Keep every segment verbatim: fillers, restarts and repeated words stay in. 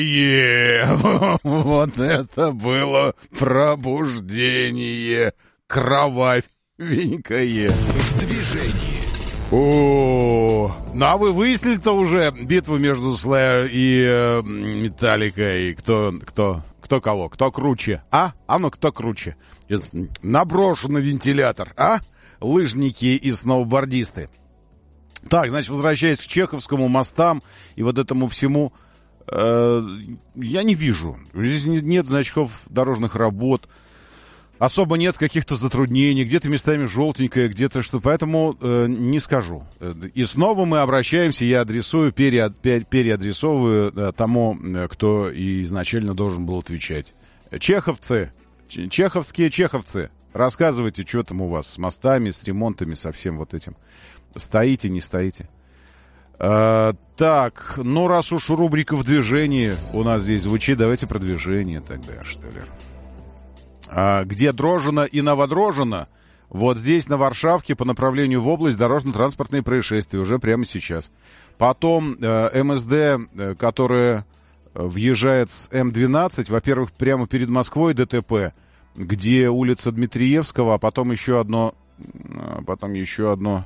Е, вот это было пробуждение, кровавенькое. В движении. О, ну а вы выяснили-то уже битву между Slayer и э, Металликой? Кто, кто, кто кого? Кто круче? А? А ну кто круче? Сейчас наброшу на вентилятор, а? Лыжники и сноубордисты. Так, значит, возвращаясь к Чеховскому, мостам и вот этому всему, э, я не вижу. Здесь нет значков дорожных работ, особо нет каких-то затруднений, где-то местами желтенькое, где-то что, поэтому э, не скажу. И снова мы обращаемся, я адресую, переад, переадресовываю э, тому, кто и изначально должен был отвечать. Чеховцы, чеховские чеховцы, рассказывайте, что там у вас с мостами, с ремонтами, со всем вот этим. Стоите, не стоите. А, так, ну раз уж рубрика «В движении» у нас здесь звучит, давайте про движение тогда, что ли. А, где Дрожжино и Новодрожжино, вот здесь, на Варшавке, по направлению в область, дорожно-транспортные происшествия уже прямо сейчас. Потом э, МСД, которая въезжает с Эм двенадцать, во-первых, прямо перед Москвой ДТП, где улица Дмитриевского, а потом еще одно, потом еще одно...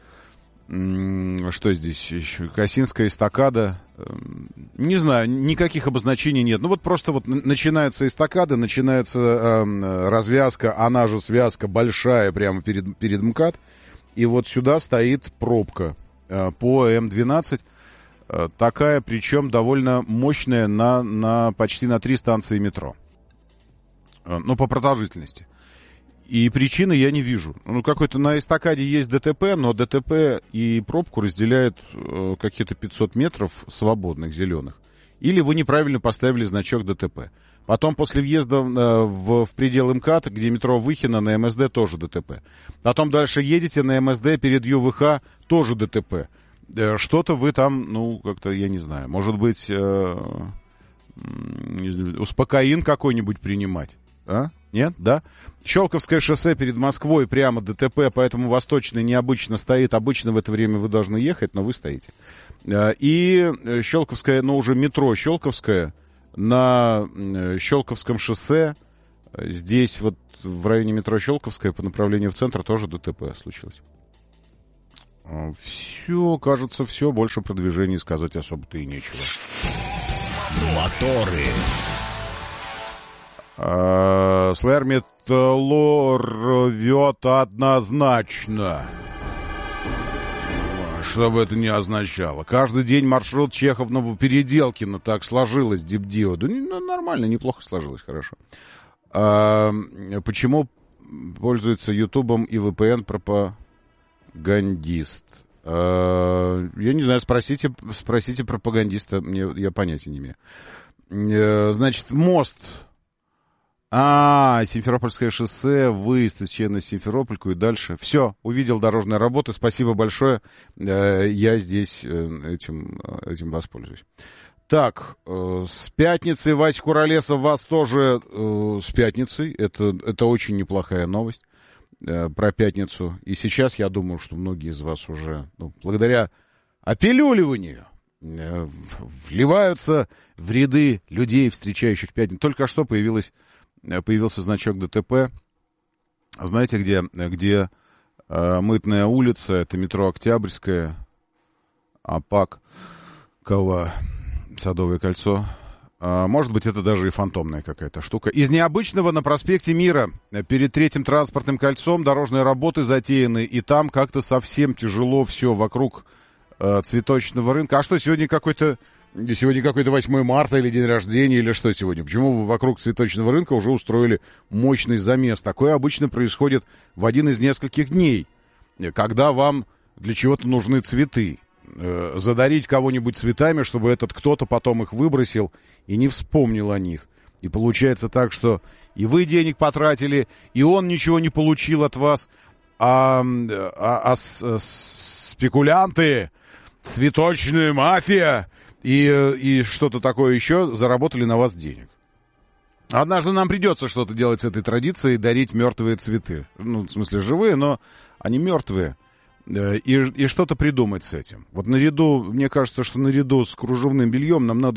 Что здесь еще? Косинская эстакада. Не знаю, никаких обозначений нет. Ну вот просто вот начинается эстакада, начинается э, развязка, она же связка большая прямо перед, перед МКАД. И вот сюда стоит пробка э, по Эм двенадцать. Э, такая, причем довольно мощная, на, на почти на три станции метро. Э, ну, по продолжительности. И причины я не вижу. Ну, какой-то на эстакаде есть ДТП, но ДТП и пробку разделяют э, какие-то пятьсот метров свободных, зеленых. Или вы неправильно поставили значок ДТП. Потом после въезда э, в, в предел МКАД, где метро Выхино, на МСД тоже ДТП. Потом дальше едете на МСД перед ЮВХ, тоже ДТП. Э, что-то вы там, ну, как-то, я не знаю, может быть, э, не знаю, успокоин какой-нибудь принимать, а? Нет? Да? Щелковское шоссе перед Москвой, прямо ДТП, поэтому Восточный необычно стоит. Обычно в это время вы должны ехать, но вы стоите. И Щелковское, ну уже метро Щелковское, на Щелковском шоссе, здесь вот в районе метро Щелковское по направлению в центр тоже ДТП случилось. Все, кажется, все. Больше про движение сказать особо-то и нечего. Моторы. Slayer Metalor рвет однозначно. Что бы это ни означало. Каждый день маршрут Чехов-Новопеределкино. Так сложилось, Дипдио. Да ну, нормально, неплохо сложилось, хорошо. А, почему пользуется Ютубом и вэ пэ эн-пропагандист? А, я не знаю, спросите, спросите пропагандиста. Мне, я понятия не имею. А, значит, мост... А, Симферопольское шоссе, выезд из Че на Симферопольку и дальше. Все, увидел дорожные работы, спасибо большое. Я здесь этим, этим воспользуюсь. Так, с пятницей, Вася Куролесов, вас тоже с пятницей. Это, это очень неплохая новость про пятницу. И сейчас я думаю, что многие из вас уже, ну, благодаря опилюливанию, вливаются в ряды людей, встречающих пятницу. Только что появилась Появился значок ДТП. Знаете, где? Где э, Мытная улица, это метро Октябрьская, АПАК, Кова, Садовое кольцо. А, может быть, это даже и фантомная какая-то штука. Из необычного на проспекте Мира, перед Третьим транспортным кольцом, дорожные работы затеяны, и там как-то совсем тяжело все вокруг э, цветочного рынка. А что, сегодня какой-то... Сегодня какой-то восьмое марта или день рождения, или что сегодня? Почему вы вокруг цветочного рынка уже устроили мощный замес? Такое обычно происходит в один из нескольких дней, когда вам для чего-то нужны цветы. Э, задарить кого-нибудь цветами, чтобы этот кто-то потом их выбросил и не вспомнил о них. И получается так, что и вы денег потратили, и он ничего не получил от вас, а, а, а с, спекулянты, цветочная мафия... И, и что-то такое еще заработали на вас денег. Однажды нам придется что-то делать с этой традицией, дарить мертвые цветы. Ну, в смысле, живые, но они мертвые. И, и что-то придумать с этим. Вот наряду, мне кажется, что наряду с кружевным бельем нам надо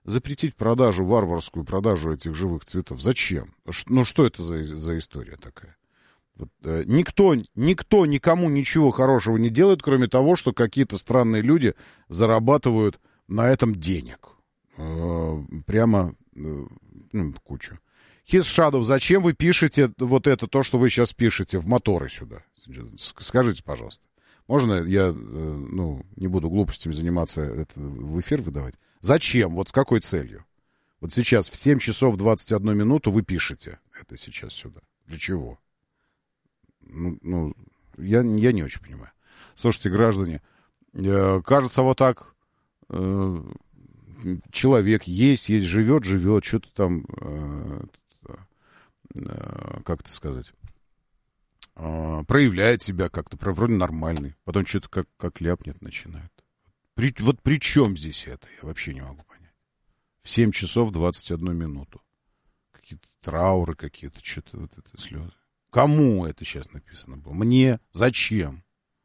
запретить продажу, варварскую продажу этих живых цветов. Зачем? Ну, что это за, за история такая? Вот, э, никто, никто никому ничего хорошего не делает, кроме того, что какие-то странные люди зарабатывают на этом денег. Э, прямо э, ну, кучу. His Shadow, зачем вы пишете вот это, то, что вы сейчас пишете, в моторы сюда? Скажите, пожалуйста. Можно я, э, ну, не буду глупостями заниматься, это в эфир выдавать? Зачем? Вот с какой целью? Вот сейчас в семь часов двадцать одну минуту вы пишете это сейчас сюда. Для чего? Ну, ну я, я не очень понимаю. Слушайте, граждане, э, кажется, вот так э, человек есть, есть, живет, живет, что-то там, э, э, как это сказать, э, проявляет себя как-то, вроде нормальный, потом что-то как, как ляпнет начинает. При, вот при чем здесь это? Я вообще не могу понять. В семь часов двадцать одну минуту. Какие-то трауры какие-то, что-то вот это слезы. Кому это сейчас написано было? Мне? Зачем?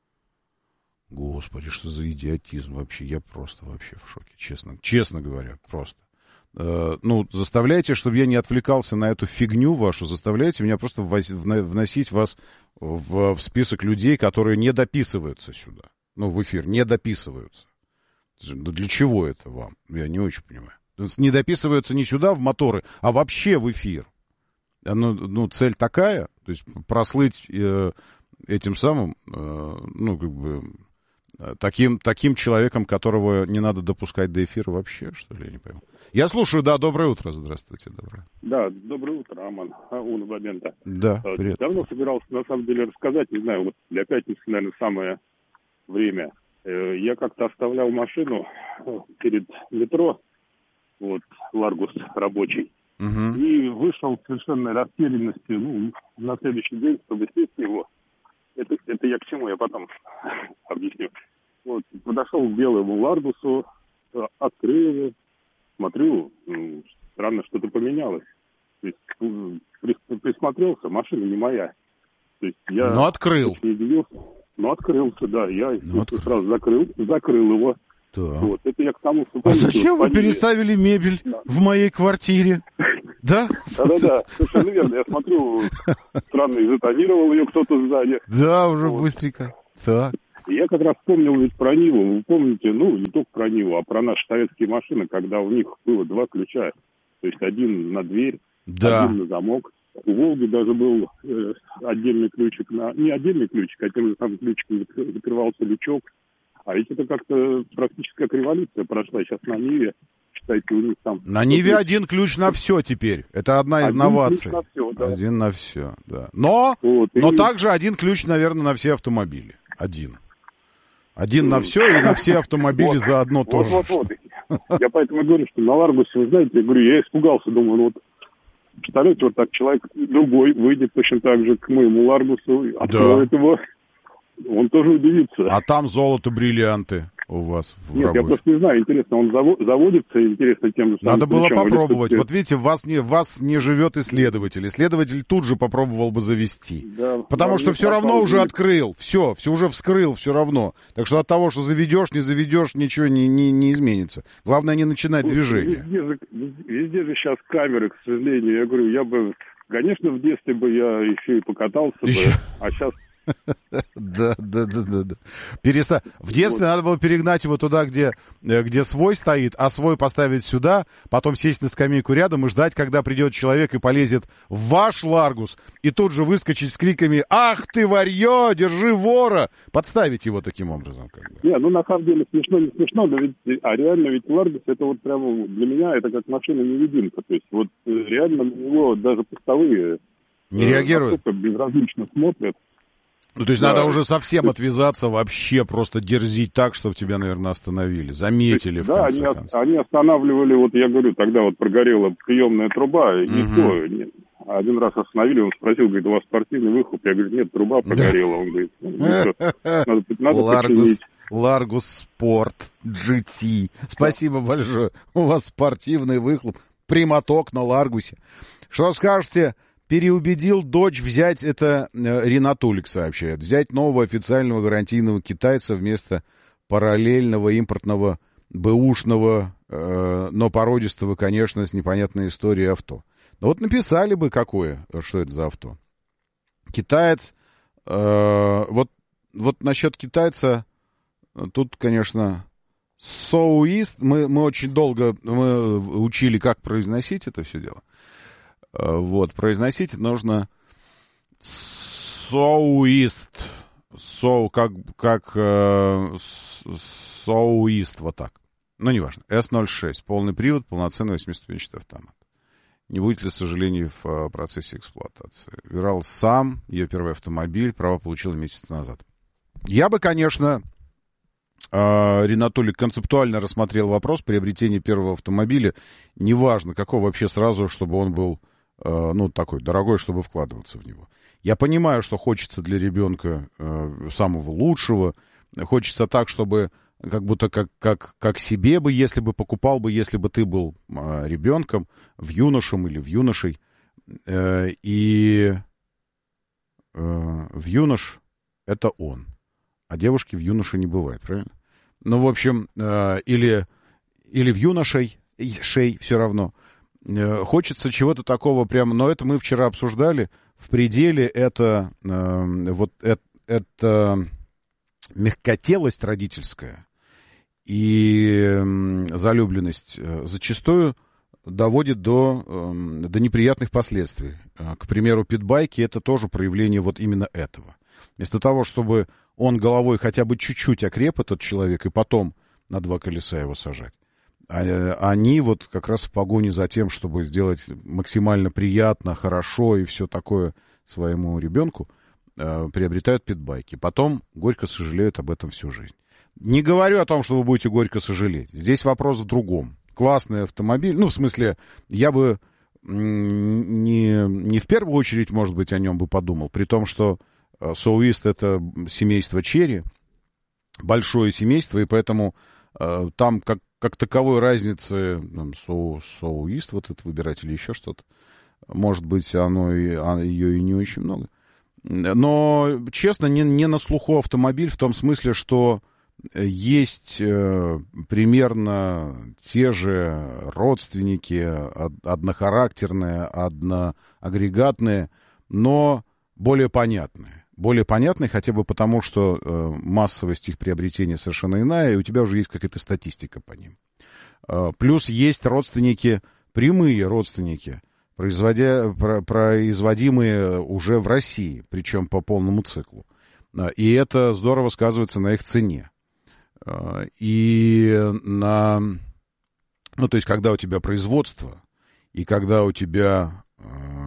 Господи, что за идиотизм вообще? Я просто вообще в шоке, честно, честно говоря, просто. Э, ну, заставляйте, чтобы я не отвлекался на эту фигню вашу, заставляйте меня просто вносить вас в, в список людей, которые не дописываются сюда. Ну, в эфир, не дописываются. Для чего это вам? Я не очень понимаю. Не дописываются не сюда, в моторы, а вообще в эфир. Ну, ну цель такая, то есть прослыть э, этим самым, э, ну, как бы, таким, таким человеком, которого не надо допускать до эфира вообще, что ли, я не пойму. Я слушаю, да, доброе утро, здравствуйте, доброе. Да, доброе утро, Роман, у Абонента. Да, привет. Давно собирался, на самом деле, рассказать, не знаю, вот для пятницы, наверное, самое время. Я как-то оставлял машину перед метро, вот, Ларгус рабочий, угу. И вышел в совершенной растерянности, ну, на следующий день, чтобы сесть в него. Это, это я к чему, я потом объясню. Вот, подошел к белому Ларгусу, открыл его, смотрю, ну, странно, что-то поменялось. То есть, присмотрелся, машина не моя. То есть я... Ну, открыл. Не удивился. Ну, открылся, да. Я ну, открыл. сразу закрыл, закрыл его. Да. Вот, это я к тому, что... А зачем вы переставили мебель да. в моей квартире? Да? Да-да-да, совершенно верно. Я смотрю, странно, изотонировал ее кто-то сзади. Да, уже вот. Быстренько. Так. Я как раз вспомнил ведь про Ниву. Вы помните, ну, не только про Ниву, а про наши советские машины, когда у них было два ключа. То есть один на дверь, да. один на замок. У «Волги» даже был э, отдельный ключик, на не отдельный ключик, а тем же самым ключиком закрывался лючок. А ведь это как-то практически как революция прошла. Сейчас на Ниве, считайте, у них там... На Ниве ключ... один ключ на все теперь. Это одна из один новаций. Ключ на все, да. Один на все, да. Но, вот, но и... также один ключ, наверное, на все автомобили. Один. Один на все и на все автомобили вот, заодно вот, тоже. Вот, вот, вот. Я поэтому говорю, что на Ларгусе, вы знаете, я говорю, я испугался, думаю, ну вот, представляете, вот так человек другой выйдет точно так же к моему Ларгусу, откроет да. его, он тоже удивится. А там золото, бриллианты у вас в Нет, работе. Я просто не знаю, интересно, он заводится, интересно тем же самым. Надо было ключом, попробовать. Вот видите, в вас не, в вас не живет исследователь. Исследователь тут же попробовал бы завести. Да, Потому да, что все равно уже будет. Открыл. Все, все уже вскрыл все равно. Так что от того, что заведешь, не заведешь, ничего не, не, не изменится. Главное, не начинать ну, движение. Везде же, везде же сейчас камеры, к сожалению. Я говорю, я бы, конечно, в детстве бы я еще и покатался еще. бы, а сейчас... Да, да, да, да, да. Переста... В детстве вот. Надо было перегнать его туда, где, где свой стоит, а свой поставить сюда, потом сесть на скамейку рядом и ждать, когда придет человек и полезет в ваш Ларгус, и тут же выскочить с криками «Ах ты, варьё, держи вора!» Подставить его таким образом. Как бы. Не, ну на самом деле смешно, не смешно, но ведь, а реально ведь Ларгус это вот прямо для меня это как машина-невидимка. То есть вот реально на него даже постовые не реагируют. Безразлично смотрят. Ну, то есть да. Надо уже совсем отвязаться, вообще просто дерзить так, чтобы тебя, наверное, остановили, заметили есть, в конце да, концов. Да, они останавливали, вот я говорю, тогда вот прогорела приемная труба, и угу. никто, не, один раз остановили, он спросил, говорит, у вас спортивный выхлоп? Я говорю, нет, труба прогорела. Он говорит, надо починить. Ларгус Спорт джи ти. Спасибо большое. У вас спортивный выхлоп, прямоток на Ларгусе. Что скажете? Переубедил дочь взять, это Ренатулик сообщает, взять нового официального гарантийного китайца вместо параллельного импортного бэушного, э, но породистого, конечно, с непонятной историей авто. Но вот написали бы, какое, что это за авто. Китаец, э, вот, вот насчет китайца, тут, конечно, соуист, мы, мы очень долго мы учили, как произносить это все дело. Э, вот, произносить нужно соуист, соу, как, как э, соуист, вот так. Ну, неважно. эс ноль шесть, полный привод, полноценный восьмиступенчатый автомат. Не будет ли сожалений в процессе эксплуатации? Выбирал сам, ее первый автомобиль, права получил месяц назад. Я бы, конечно, Ринатулик, концептуально рассмотрел вопрос приобретения первого автомобиля. Неважно, какого вообще сразу, чтобы он был, ну, такой дорогой, чтобы вкладываться в него. Я понимаю, что хочется для ребенка самого лучшего. Хочется так, чтобы как будто как, как, как себе бы, если бы покупал бы, если бы ты был а, ребенком, в юношем или в юношей. Э, и э, в юнош это он. А девушки в юноше не бывает, правильно? Ну, в общем, э, или, или в юношей, шей, все равно. Э, хочется чего-то такого прямо, но это мы вчера обсуждали. В пределе это, э, вот это, это мягкотелость родительская и залюбленность зачастую доводит до, до неприятных последствий. К примеру, питбайки — это тоже проявление вот именно этого. Вместо того, чтобы он головой хотя бы чуть-чуть окреп, этот человек, и потом на два колеса его сажать, они вот как раз в погоне за тем, чтобы сделать максимально приятно, хорошо и все такое своему ребенку, приобретают питбайки. Потом горько сожалеют об этом всю жизнь. Не говорю о том, что вы будете горько сожалеть. Здесь вопрос в другом. Классный автомобиль. Ну, в смысле, я бы не, не в первую очередь, может быть, о нем бы подумал. При том, что соуист — это семейство Черри. Большое семейство, и поэтому э, там как, как таковой разницы там, соу, соуист вот это выбирать или еще что-то. Может быть, оно и, а, ее и не очень много. Но, честно, не, не на слуху автомобиль в том смысле, что есть э, примерно те же родственники, од, однохарактерные, одноагрегатные, но более понятные. Более понятные хотя бы потому, что э, массовость их приобретения совершенно иная, и у тебя уже есть какая-то статистика по ним. Э, плюс есть родственники, прямые родственники, Производя, про, производимые уже в России, причем по полному циклу. И это здорово сказывается на их цене. И на... Ну, то есть, когда у тебя производство, и когда у тебя э,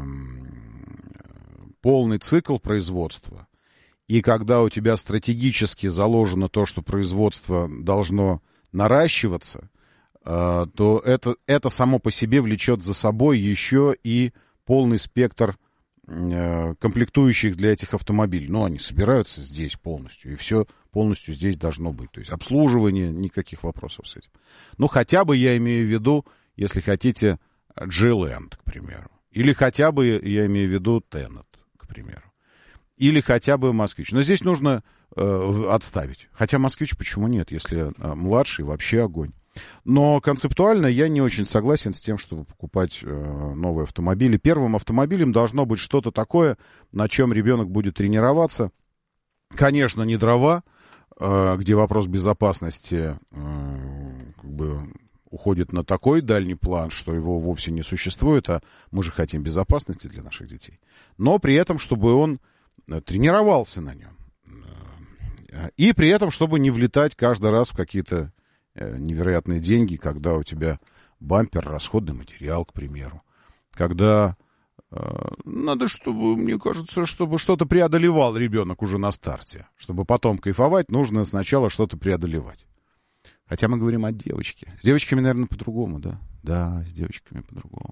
полный цикл производства, и когда у тебя стратегически заложено то, что производство должно наращиваться, то это, это само по себе влечет за собой еще и полный спектр э, комплектующих для этих автомобилей. Ну, они собираются здесь полностью, и все полностью здесь должно быть. То есть обслуживание, никаких вопросов с этим. Ну, хотя бы я имею в виду, если хотите, G-Land, к примеру. Или хотя бы я имею в виду Tenet, к примеру. Или хотя бы Москвич. Но здесь нужно э, отставить. Хотя Москвич почему нет, если э, младший, вообще огонь. Но концептуально я не очень согласен с тем, чтобы покупать э, новые автомобили. Первым автомобилем должно быть что-то такое, на чем ребенок будет тренироваться. Конечно, не дрова, э, где вопрос безопасности э, как бы уходит на такой дальний план, что его вовсе не существует, а мы же хотим безопасности для наших детей. Но при этом, чтобы он тренировался на нем. И при этом, чтобы не влетать каждый раз в какие-то невероятные деньги, когда у тебя бампер, расходный материал, к примеру. Когда э, надо, чтобы, мне кажется, чтобы что-то преодолевал ребенок уже на старте. Чтобы потом кайфовать, нужно сначала что-то преодолевать. Хотя мы говорим о девочке. С девочками, наверное, по-другому, да? Да, с девочками по-другому.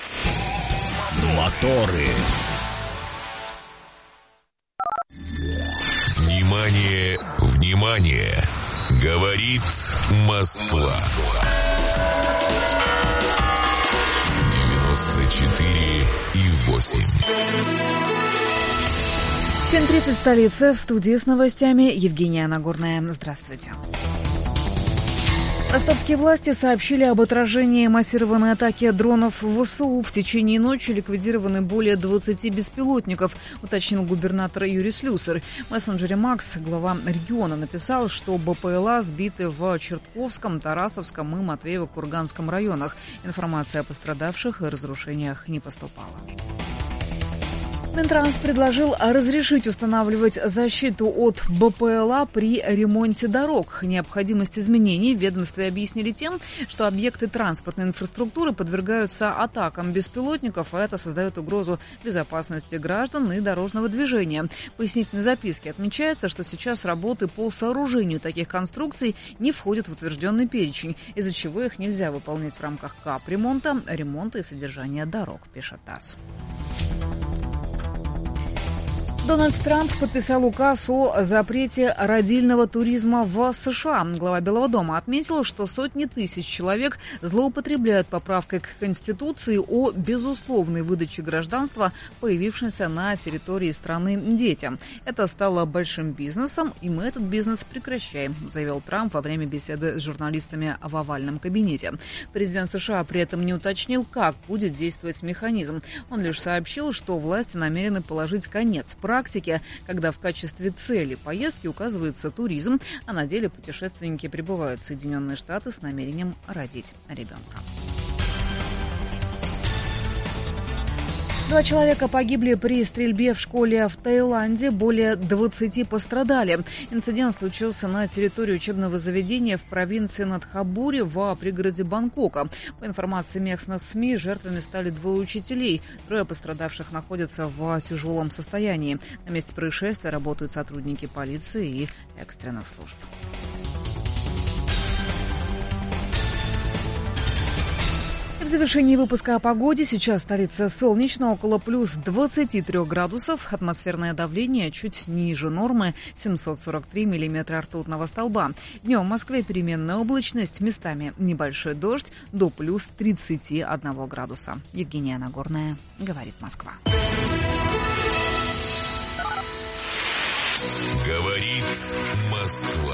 Моторы. Внимание, внимание! Говорит Москва. девяносто четыре и восемь. семь тридцать столица. В студии с новостями Евгения Нагорная. Здравствуйте. Ростовские власти сообщили об отражении массированной атаки дронов в ВСУ. В течение ночи ликвидированы более двадцати беспилотников, уточнил губернатор Юрий Слюсарь. В мессенджере Макс глава региона написал, что БПЛА сбиты в Чертковском, Тарасовском и Матвеево-Курганском районах. Информация о пострадавших и разрушениях не поступала. Минтранс предложил разрешить устанавливать защиту от БПЛА при ремонте дорог. Необходимость изменений в ведомстве объяснили тем, что объекты транспортной инфраструктуры подвергаются атакам беспилотников, а это создает угрозу безопасности граждан и дорожного движения. В пояснительной записке отмечается, что сейчас работы по сооружению таких конструкций не входят в утвержденный перечень, из-за чего их нельзя выполнять в рамках капремонта, ремонта и содержания дорог, пишет ТАСС. Дональд Трамп подписал указ о запрете родильного туризма в США. Глава Белого дома отметил, что сотни тысяч человек злоупотребляют поправкой к Конституции о безусловной выдаче гражданства, появившейся на территории страны детям. Это стало большим бизнесом, и мы этот бизнес прекращаем, заявил Трамп во время беседы с журналистами в овальном кабинете. Президент США при этом не уточнил, как будет действовать механизм. Он лишь сообщил, что власти намерены положить конец практике, когда в качестве цели поездки указывается туризм, а на деле путешественники прибывают в Соединенные Штаты с намерением родить ребенка. Два человека погибли при стрельбе в школе в Таиланде, более двадцати пострадали. Инцидент случился на территории учебного заведения в провинции Надхабури в пригороде Бангкока. По информации местных СМИ, жертвами стали двое учителей. Трое пострадавших находятся в тяжелом состоянии. На месте происшествия работают сотрудники полиции и экстренных служб. В завершении выпуска о погоде. Сейчас столица солнечно, около плюс двадцати трёх градусов. Атмосферное давление чуть ниже нормы, семьсот сорок три миллиметра ртутного столба. Днем в Москве переменная облачность, местами небольшой дождь, до плюс тридцати одного градуса. Евгения Нагорная, говорит Москва. Говорит Москва.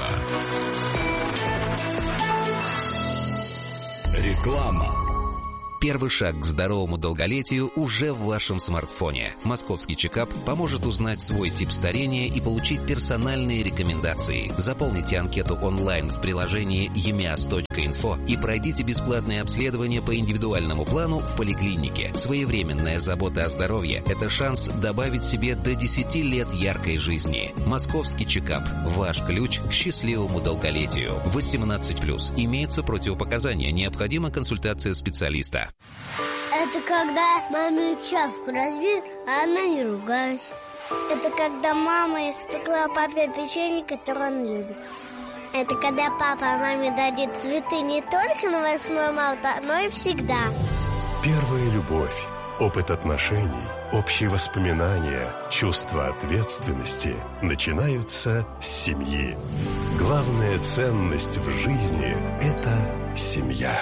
Реклама. Первый шаг к здоровому долголетию уже в вашем смартфоне. Московский чекап поможет узнать свой тип старения и получить персональные рекомендации. Заполните анкету онлайн в приложении и эм и эй эс точка инфо и пройдите бесплатное обследование по индивидуальному плану в поликлинике. Своевременная забота о здоровье – это шанс добавить себе до десяти лет яркой жизни. Московский чекап – ваш ключ к счастливому долголетию. восемнадцать плюс. Имеются противопоказания. Необходима консультация специалиста. Это когда маме чашку разбил, а она не ругалась. Это когда мама испекла папе печенье, которое он любит. Это когда папа маме дарит цветы не только на восьмое марта, но и всегда. Первая любовь, опыт отношений, общие воспоминания, чувство ответственности начинаются с семьи. Главная ценность в жизни – это семья.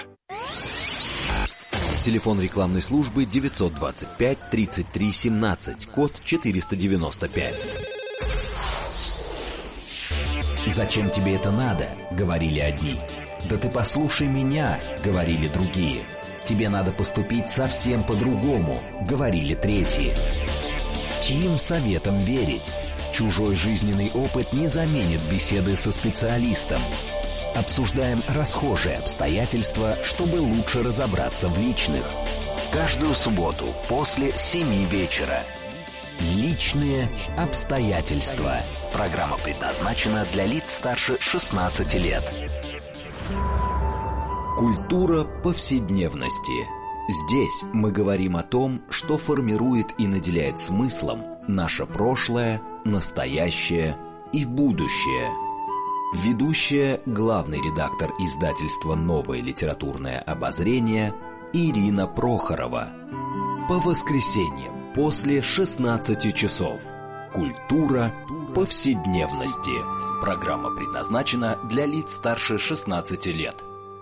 Телефон рекламной службы девятьсот двадцать пять тридцать три семнадцать, код четыреста девяносто пять. «Зачем тебе это надо?» — говорили одни. «Да ты послушай меня!» — говорили другие. «Тебе надо поступить совсем по-другому!» — говорили третьи. Чьим советам верить? Чужой жизненный опыт не заменит беседы со специалистом. Обсуждаем расхожие обстоятельства, чтобы лучше разобраться в личных. Каждую субботу после семи вечера. Личные обстоятельства. Программа предназначена для лиц старше шестнадцати лет. Культура повседневности. Здесь мы говорим о том, что формирует и наделяет смыслом наше прошлое, настоящее и будущее. Ведущая, главный редактор издательства «Новое литературное обозрение» Ирина Прохорова. По воскресеньям после шестнадцати часов. Культура повседневности. Программа предназначена для лиц старше шестнадцати лет.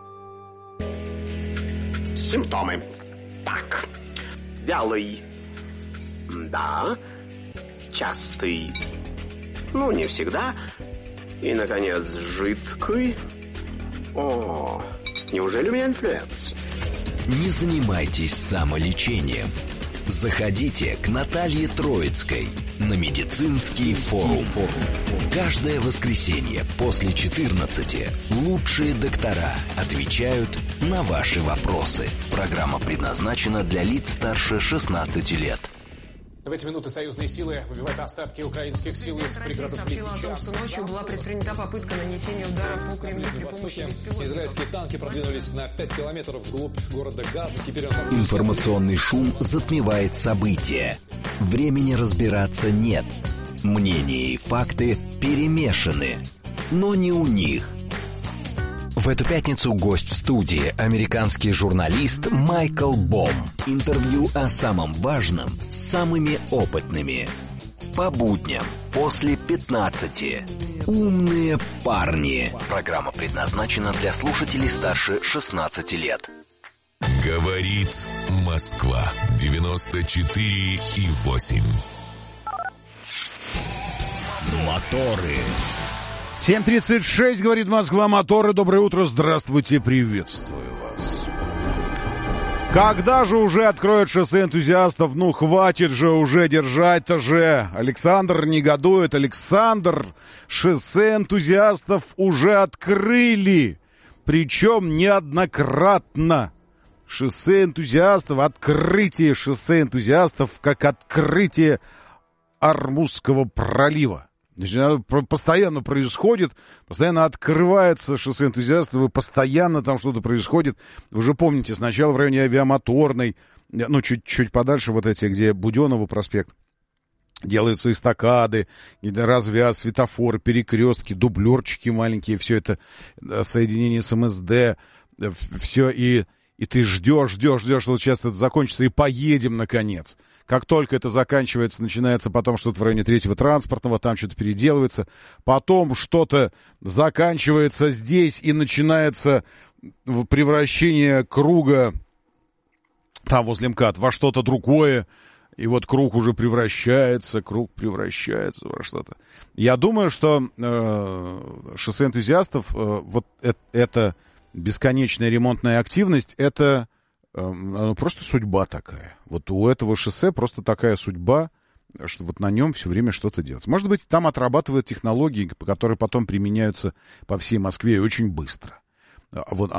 Симптомы. Так. Вялый. Да. Частый. Ну, не всегда. И, наконец, жидкий. О, неужели у меня инфлюенс? Не занимайтесь самолечением. Заходите к Наталье Троицкой на медицинский форум. Каждое воскресенье после четырнадцати лучшие доктора отвечают на ваши вопросы. Программа предназначена для лиц старше шестнадцати лет. В эти минуты союзные силы выбивают остатки украинских сил из пригородов Лисича. Россия сообщила о том, что ночью была предпринята попытка нанесения удара по Кремлю при помощи беспилотников. Израильские танки продвинулись на пять километров вглубь города Газа. Теперь он... Информационный шум затмевает события. Времени разбираться нет. Мнения и факты перемешаны. Но не у них. В эту пятницу гость в студии – американский журналист Майкл Бом. Интервью о самом важном с самыми опытными. По будням после пятнадцати. Умные парни. Программа предназначена для слушателей старше шестнадцати лет. Говорит Москва. девяносто четыре и восемь. Моторы. семь тридцать шесть, говорит Москва, моторы. Доброе утро, здравствуйте, приветствую вас. Когда же уже откроют шоссе энтузиастов? Ну, хватит же уже держать-то же. Александр негодует. Александр, шоссе энтузиастов уже открыли. Причем неоднократно. Шоссе энтузиастов, открытие шоссе энтузиастов, как открытие Ормузского пролива. Значит, постоянно происходит, постоянно открывается шоссе энтузиастов, и постоянно там что-то происходит. Вы же помните, сначала в районе Авиамоторной, ну, чуть-чуть подальше, вот эти, где Буденова проспект, делаются эстакады, развяз, светофоры, перекрестки, дублерчики маленькие, все это, соединение с эм эс дэ, все, и, и ты ждешь, ждешь, ждешь, что вот сейчас это закончится, и поедем, наконец. Как только это заканчивается, начинается потом что-то в районе третьего транспортного, там что-то переделывается. Потом что-то заканчивается здесь, и начинается превращение круга там возле МКАД во что-то другое. И вот круг уже превращается, круг превращается во что-то. Я думаю, что э, шоссе энтузиастов, э, вот это, это бесконечная ремонтная активность, это... просто судьба такая. Вот у этого шоссе просто такая судьба, что вот на нем все время что-то делать. Может быть, там отрабатывают технологии, которые потом применяются по всей Москве и очень быстро. Вот